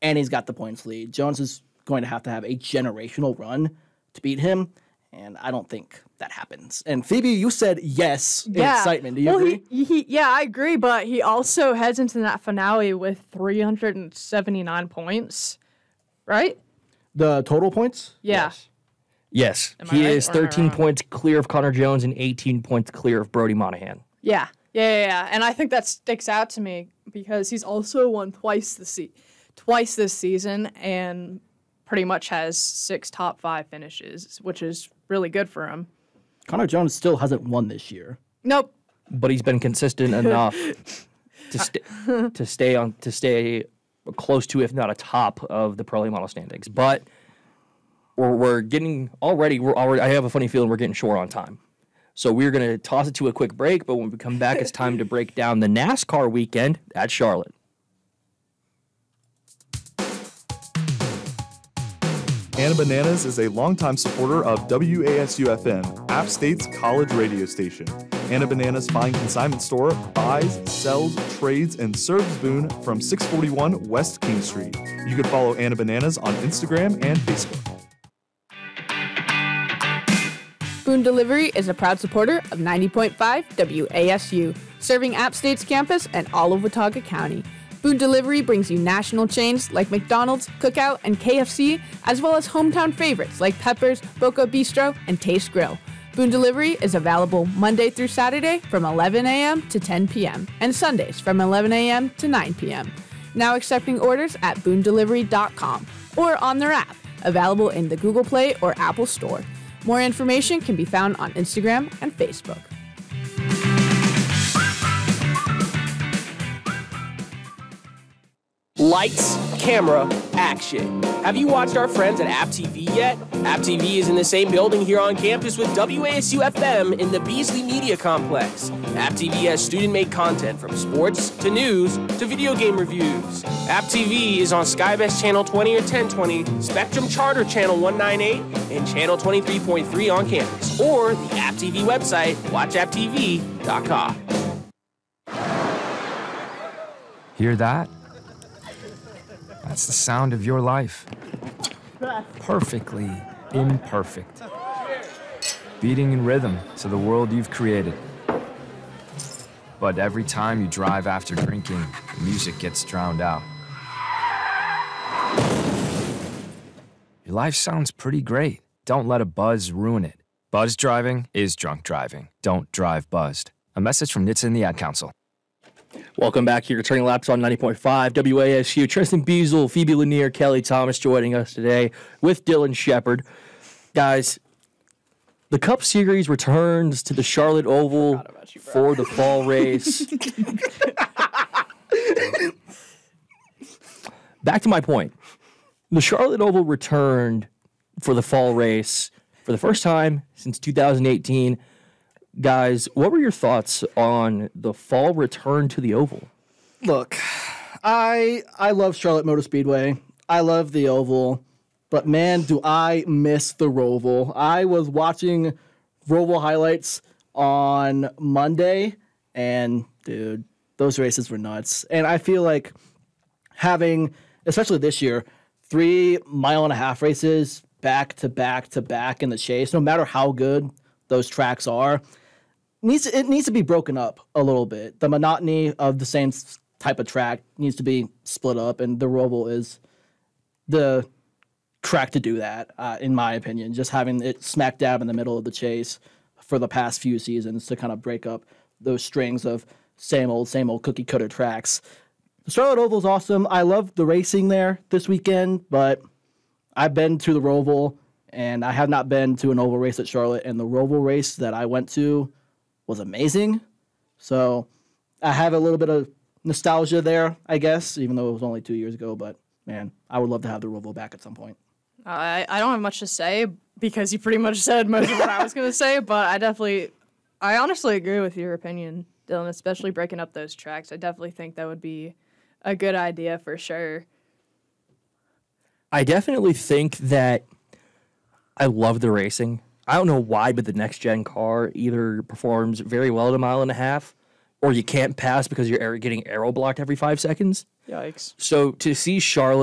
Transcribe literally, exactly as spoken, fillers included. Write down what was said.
and he's got the points lead. Jones is going to have to have a generational run to beat him, and I don't think that happens. And Phoebe, you said yes in yeah. excitement. Do you well, agree? He, he, yeah, I agree, but he also heads into that finale with three hundred seventy-nine points, right? The total points? Yeah. Yes. Yes. Am I He right is or am I thirteen wrong? points clear of Connor Jones and eighteen points clear of Brody Monahan. Yeah. Yeah, yeah, yeah. And I think that sticks out to me because he's also won twice this se- twice this season and pretty much has six top five finishes, which is really good for him. Connor Jones still hasn't won this year. Nope. But he's been consistent enough to st- to stay on to stay close to, if not atop of the Pro Late Model standings. But we're, we're getting already. We're already. I have a funny feeling we're getting short on time. So we're going to toss it to a quick break, but when we come back, it's time to break down the NASCAR weekend at Charlotte. Anna Bananas is a longtime supporter of W A S U F M, App State's college radio station. Anna Bananas Fine Consignment Store buys, sells, trades, and serves Boone from six forty-one West King Street. You can follow Anna Bananas on Instagram and Facebook. Boone Delivery is a proud supporter of ninety point five W A S U, serving App State's campus and all of Watauga County. Boone Delivery brings you national chains like McDonald's, Cookout, and K F C, as well as hometown favorites like Peppers, Boca Bistro, and Taste Grill. Boone Delivery is available Monday through Saturday from eleven a.m. to ten p.m. and Sundays from eleven a.m. to nine p.m. Now accepting orders at boone delivery dot com or on their app, available in the Google Play or Apple Store. More information can be found on Instagram and Facebook. Lights, camera, action. Have you watched our friends at App T V yet? App T V is in the same building here on campus with W A S U F M in the Beasley Media Complex. App T V has student-made content from sports to news to video game reviews. App T V is on Skybest Channel twenty or ten twenty, Spectrum Charter Channel one ninety-eight, and Channel twenty-three point three on campus, or the App T V website, watch app t v dot com. Hear that? That's the sound of your life. Perfectly imperfect. Beating in rhythm to the world you've created. But every time you drive after drinking, the music gets drowned out. Your life sounds pretty great. Don't let a buzz ruin it. Buzz driving is drunk driving. Don't drive buzzed. A message from N H T S A and the Ad Council. Welcome back here to Turning Laps on ninety point five W A S U. Tristan Beazle, Phoebe Lanier, Kelly Thomas joining us today with Dylan Shepard. Guys, the Cup Series returns to the Charlotte Oval you, for the fall race. Back to my point. The Charlotte Oval returned for the fall race for the first time since two thousand eighteen. Guys, what were your thoughts on the fall return to the Oval? Look, I I love Charlotte Motor Speedway. I love the Oval, but man, do I miss the Roval. I was watching Roval highlights on Monday, and dude, those races were nuts. And I feel like having, especially this year, three mile and a half races back to back to back in the chase, no matter how good those tracks are, needs to, it needs to be broken up a little bit. The monotony of the same type of track needs to be split up, and the Roval is the track to do that, uh, in my opinion. Just having it smack dab in the middle of the chase for the past few seasons to kind of break up those strings of same old, same old cookie cutter tracks. The Charlotte Oval is awesome. I love the racing there this weekend, but I've been to the Roval, and I have not been to an oval race at Charlotte, and the Roval race that I went to was amazing. So I have a little bit of nostalgia there, I guess, even though it was only two years ago. But, man, I would love to have the Roval back at some point. I, I don't have much to say because you pretty much said most of what I was going to say, but I definitely, I honestly agree with your opinion, Dylan, especially breaking up those tracks. I definitely think that would be a good idea for sure. I definitely think that I love the racing. I don't know why, but the next-gen car either performs very well at a mile and a half, or you can't pass because you're getting aero blocked every five seconds. Yikes. So to see Charlotte